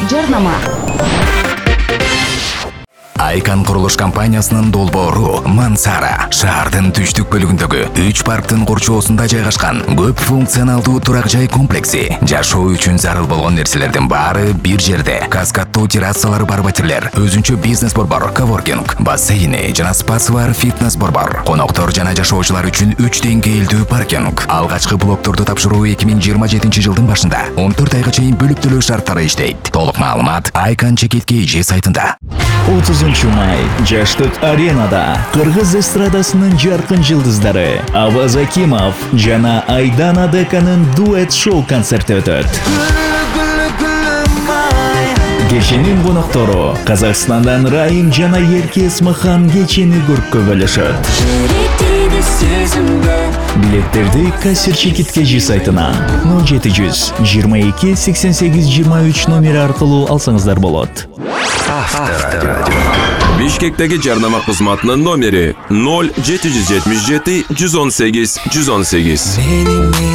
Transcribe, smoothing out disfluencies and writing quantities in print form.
жарнама. Айкан курулуш компаниясынын долбоору Мансара шаардын түштүк бөлүгүндөгү 3 парктын курчоосунда жайгашкан көп функционалдуу турак жай комплекси. Жашоо үчүн зарыл болгон нерселердин баары бир жерде. Каскаддуу террасалары бар батирлер, өзүнчө бизнес борбор, коворкинг, бассейни жана спасы бар фитнес борбор. Коноктор жана жашоочулар үчүн 3 деңгээлдүү паркинг. Алгачкы блокторду тапшыруу 2027 жылдын башында 14 айга чейин бөлүп төлөө шарттары иштейт. Толук маалымат Айкан ЧКТК сайтында. 30-май Жаштык аренада Кыргыз эстрадасынын жаркын жылдыздары Аваз Акимов жана Айдан Адеканын дуэт шоу концерти өтөт. Кеченин коноктору Казакстандан Райым жана Ерке Эсмахан кечени көрккө бөлүшөт. Билеттерди Кассир ЧКТК сайтынан 0700 22 88 23 номери аркылуу алсаңыздар болот. Бишкектеги жарнама кызматынын номери 0777 118 118.